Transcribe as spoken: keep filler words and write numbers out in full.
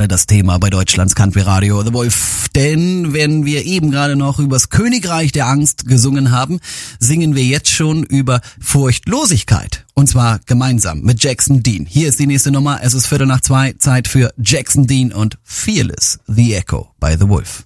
gerade das Thema bei Deutschlands Country Radio The Wolf. Denn wenn wir eben gerade noch übers Königreich der Angst gesungen haben, singen wir jetzt schon über Furchtlosigkeit. Und zwar gemeinsam mit Jackson Dean. Hier ist die nächste Nummer. Es ist Viertel nach zwei. Zeit für Jackson Dean und Fearless, The Echo bei The Wolf.